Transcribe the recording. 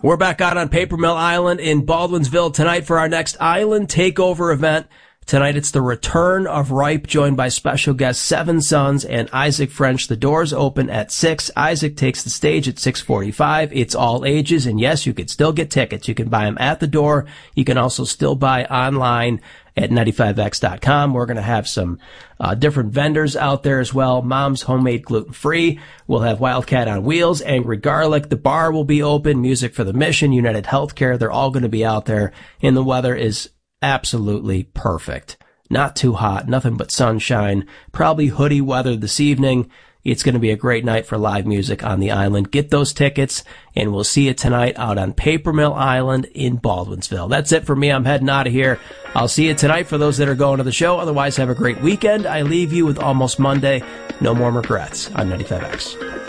We're back out on Paper Mill Island in Baldwinsville tonight for our next Island Takeover event. Tonight it's the return of Ripe, joined by special guests Seven Sons and Isaac French. The doors open at 6. Isaac takes the stage at 6:45. It's all ages, and yes, you can still get tickets. You can buy them at the door. You can also still buy online at 95x.com. We're going to have some different vendors out there as well. Mom's Homemade Gluten-Free. We'll have Wildcat on Wheels, Angry Garlic. The bar will be open. Music for the Mission, United Healthcare. They're all going to be out there, and the weather is absolutely perfect. Not too hot, nothing but sunshine, probably hoodie weather this evening. It's going to be a great night for live music on the island. Get those tickets, and we'll see you tonight out on Paper Mill Island in Baldwinsville. That's it for me. I'm heading out of here. I'll see you tonight for those that are going to the show. Otherwise, have a great weekend. I leave you with Almost Monday. No More Regrets on 95X.